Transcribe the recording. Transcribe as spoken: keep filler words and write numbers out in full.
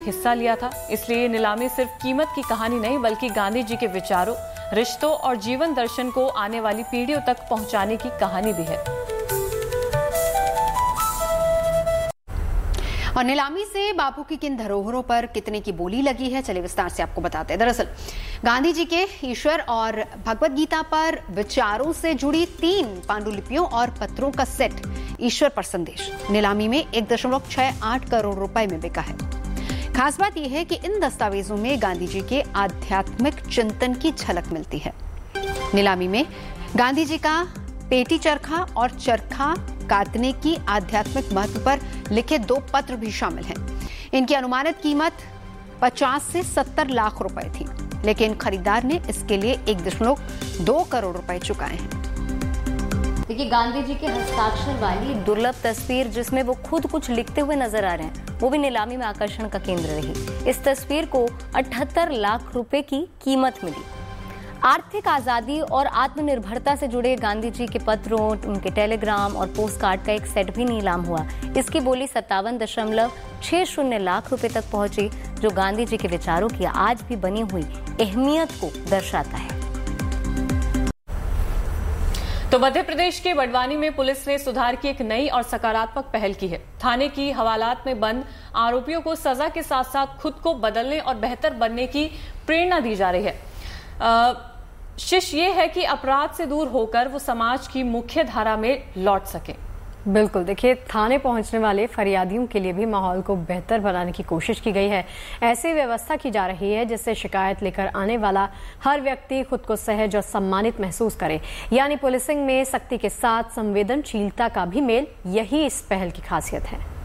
हिस्सा लिया था। इसलिए नीलामी सिर्फ कीमत की कहानी नहीं बल्कि गांधी जी के विचारों, रिश्तों और जीवन दर्शन को आने वाली पीढ़ियों तक पहुंचाने की कहानी भी है। और नीलामी से बापू की किन धरोहरों पर कितने की बोली लगी है, चलिए विस्तार से आपको बताते हैं। दरअसल गांधी जी के ईश्वर और भगवत गीता पर विचारों से जुड़ी तीन पांडुलिपियों और पत्रों का सेट ईश्वर पर संदेश नीलामी में एक दशमलव छह आठ करोड़ रुपए में बिका है। खास बात यह है कि इन दस्तावेजों में गांधी जी के आध्यात्मिक चिंतन की झलक मिलती है। नीलामी में गांधी जी का पेटी चरखा और चरखा काटने की आध्यात्मिक महत्व पर लिखे दो पत्र भी शामिल हैं। इनकी अनुमानित कीमत पचास से सत्तर लाख रुपए थी, लेकिन खरीदार ने इसके लिए एक दशमलव दो करोड़ रुपए चुकाए हैं। देखिए, गांधी जी के हस्ताक्षर वाली दुर्लभ तस्वीर जिसमें वो खुद कुछ लिखते हुए नजर आ रहे हैं, वो भी नीलामी में आकर्षण का केंद्र रही। इस तस्वीर को अठहत्तर लाख रुपए की कीमत मिली। आर्थिक आजादी और आत्मनिर्भरता से जुड़े गांधी जी के पत्रों, उनके टेलीग्राम और पोस्ट कार्ड का एक सेट भी नीलाम हुआ। इसकी बोली सत्तावन दशमलव छह शून्य लाख रुपए तक पहुंची, जो गांधी जी के विचारों की आज भी बनी हुई अहमियत को दर्शाता है। तो मध्य प्रदेश के बड़वानी में पुलिस ने सुधार की एक नई और सकारात्मक पहल की है। थाने की हवालात में बंद आरोपियों को सजा के साथ साथ खुद को बदलने और बेहतर बनने की प्रेरणा दी जा रही है। आ, शिष्य ये है कि अपराध से दूर होकर वो समाज की मुख्य धारा में लौट सके। बिल्कुल, देखिए, थाने पहुंचने वाले फरियादियों के लिए भी माहौल को बेहतर बनाने की कोशिश की गई है। ऐसी व्यवस्था की जा रही है जिससे शिकायत लेकर आने वाला हर व्यक्ति खुद को सहज और सम्मानित महसूस करे। यानी पुलिसिंग में सख्ती के साथ संवेदनशीलता का भी मेल, यही इस पहल की खासियत है।